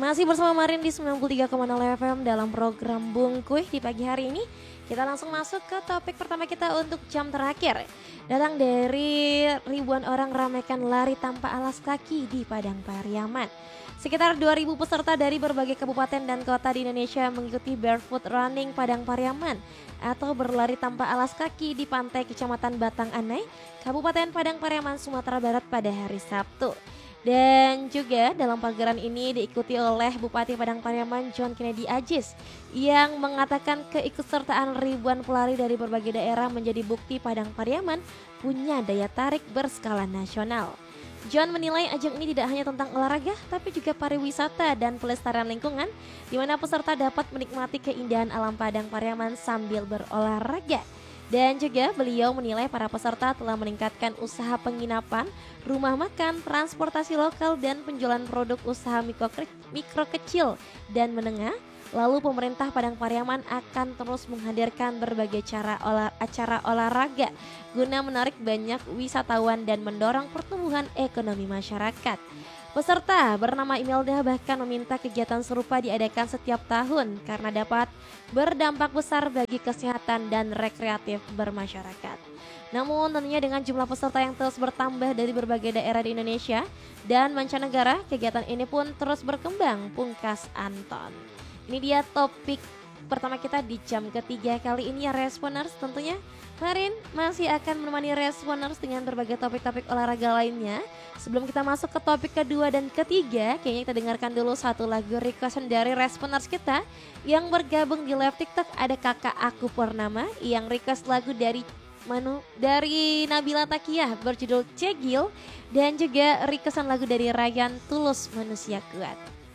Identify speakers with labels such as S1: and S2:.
S1: Masih bersama Marin di 93,0 FM dalam program Bungkuy di pagi hari ini. Kita langsung masuk ke topik pertama kita untuk jam terakhir. Datang dari ribuan orang ramaikan lari tanpa alas kaki di Padang Pariaman. Sekitar 2.000 peserta dari berbagai kabupaten dan kota di Indonesia mengikuti Barefoot Running Padang Pariaman atau berlari tanpa alas kaki di pantai Kecamatan Batang Anai, Kabupaten Padang Pariaman, Sumatera Barat pada hari Sabtu. Dan juga dalam pagelaran ini diikuti oleh Bupati Padang Pariaman John Kennedy Ajis yang mengatakan keikutsertaan ribuan pelari dari berbagai daerah menjadi bukti Padang Pariaman punya daya tarik berskala nasional. John menilai ajang ini tidak hanya tentang olahraga tapi juga pariwisata dan pelestarian lingkungan di mana peserta dapat menikmati keindahan alam Padang Pariaman sambil berolahraga. Dan juga beliau menilai para peserta telah meningkatkan usaha penginapan, rumah makan, transportasi lokal dan penjualan produk usaha mikro kecil dan menengah. Lalu pemerintah Padang Pariaman akan terus menghadirkan berbagai acara olahraga guna menarik banyak wisatawan dan mendorong pertumbuhan ekonomi masyarakat. Peserta bernama Imelda bahkan meminta kegiatan serupa diadakan setiap tahun karena dapat berdampak besar bagi kesehatan dan rekreatif bermasyarakat. Namun tentunya dengan jumlah peserta yang terus bertambah dari berbagai daerah di Indonesia dan mancanegara, kegiatan ini pun terus berkembang, pungkas Anton. Ini dia topik pertama kita di jam ketiga kali ini ya Responers. Tentunya Marin masih akan menemani Responers dengan berbagai topik-topik olahraga lainnya. Sebelum kita masuk ke topik kedua dan ketiga, kayaknya kita dengarkan dulu satu lagu requestan dari Responers kita yang bergabung di live TikTok. Ada kakak aku Purnama yang request lagu dari Nabila Takiyah berjudul Cegil dan juga requestan lagu dari Ryan Tulus Manusia Kuat.